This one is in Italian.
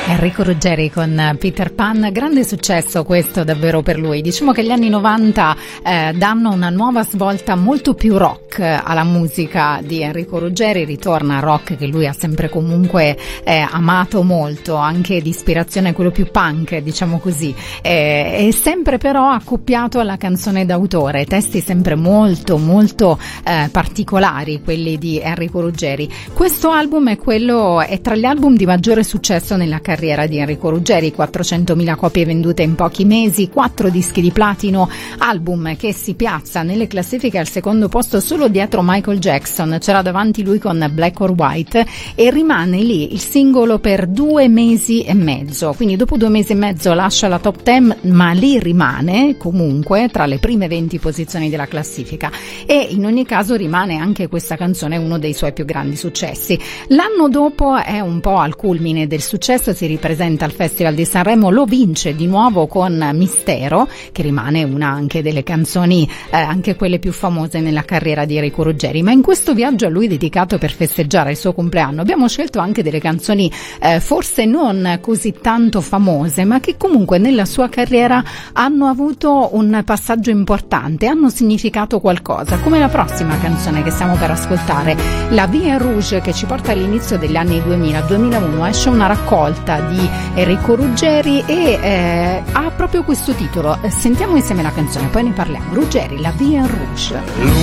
Enrico Ruggeri con Peter Pan, grande successo questo davvero per lui. Diciamo che gli anni 90 danno una nuova svolta molto più rock alla musica di Enrico Ruggeri, ritorna al rock che lui ha sempre comunque amato molto, anche di ispirazione quello più punk, diciamo così, è sempre però accoppiato alla canzone d'autore, testi sempre molto particolari quelli di Enrico Ruggeri. Questo album è tra gli album di maggiore successo nella carriera di Enrico Ruggeri, 400.000 copie vendute in pochi mesi, 4 dischi di platino, album che si piazza nelle classifiche al secondo posto solo dietro Michael Jackson, c'era davanti lui con Black or White, e rimane lì il singolo per 2 mesi e mezzo, quindi dopo 2 mesi e mezzo lascia la top 10, ma lì rimane comunque tra le prime 20 posizioni della classifica, e in ogni caso rimane anche questa canzone uno dei suoi più grandi successi. L'anno dopo è un po' al culmine del successo, si ripresenta al Festival di Sanremo, lo vince di nuovo con Mistero, che rimane una anche delle canzoni anche quelle più famose nella carriera di Enrico Ruggeri. Ma in questo viaggio a lui dedicato per festeggiare il suo compleanno abbiamo scelto anche delle canzoni forse non così tanto famose, ma che comunque nella sua carriera hanno avuto un passaggio importante, hanno significato qualcosa, come la prossima canzone che stiamo per ascoltare, La Vie en Rouge, che ci porta all'inizio degli anni 2000-2001. Esce una raccolta di Enrico Ruggeri e ha proprio questo titolo. Sentiamo insieme la canzone, poi ne parliamo. Ruggeri, La Vie en Rouge.